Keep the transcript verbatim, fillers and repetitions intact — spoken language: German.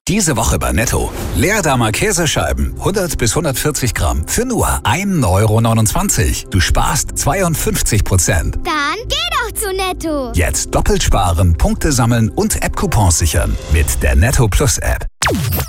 Diese Woche bei Netto. Leerdamer Käsescheiben, hundert bis hundertvierzig Gramm, für nur ein Euro neunundzwanzig. Du sparst zweiundfünfzig Prozent. Dann geh doch zu Netto. Jetzt doppelt sparen, Punkte sammeln und App-Coupons sichern mit der Netto Plus App.